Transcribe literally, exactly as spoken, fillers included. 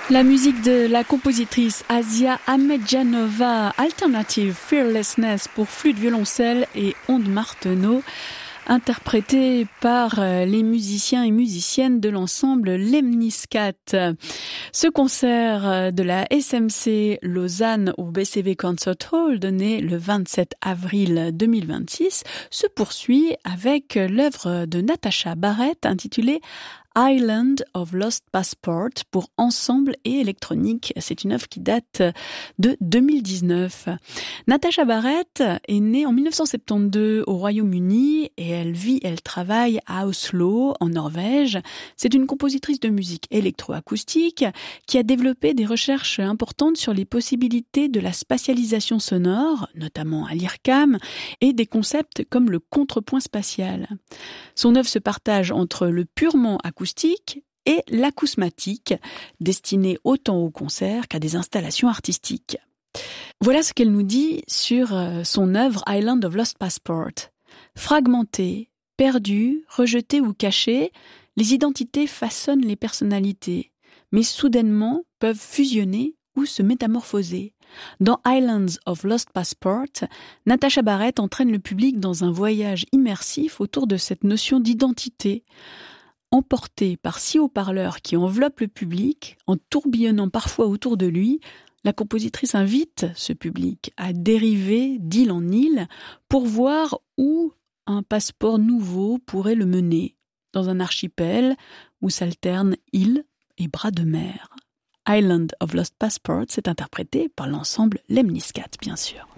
La musique de la compositrice Asia Ahmedjanova, Alternative Fearlessness pour flûte, violoncelle et ondes marteneau, interprétée par les musiciens et musiciennes de l'ensemble Lemniscat. Ce concert de la S M C Lausanne au B C V Concert Hall, donné le vingt-sept avril deux mille vingt-six, se poursuit avec l'œuvre de Natasha Barrett intitulée Island of Lost Passport pour ensemble et électronique. C'est une œuvre qui date de deux mille dix-neuf. Natasha Barrett est née en dix-neuf cent soixante-douze au Royaume-Uni et elle vit, elle travaille à Oslo, en Norvège. C'est une compositrice de musique électroacoustique qui a développé des recherches importantes sur les possibilités de la spatialisation sonore, notamment à l'I R C A M, et des concepts comme le contrepoint spatial. Son œuvre se partage entre le purement acoustique et l'acousmatique, destinée autant aux concerts qu'à des installations artistiques. Voilà ce qu'elle nous dit sur son œuvre Island of Lost Passport. Fragmentées, perdues, rejetées ou cachées, les identités façonnent les personnalités, mais soudainement peuvent fusionner ou se métamorphoser. Dans Islands of Lost Passport, Natasha Barrett entraîne le public dans un voyage immersif autour de cette notion d'identité. Emportée par six haut-parleurs qui enveloppent le public, en tourbillonnant parfois autour de lui, la compositrice invite ce public à dériver d'île en île pour voir où un passeport nouveau pourrait le mener, dans un archipel où s'alternent îles et bras de mer. Island of Lost Passport, c'est interprété par l'ensemble Lemniscat, bien sûr.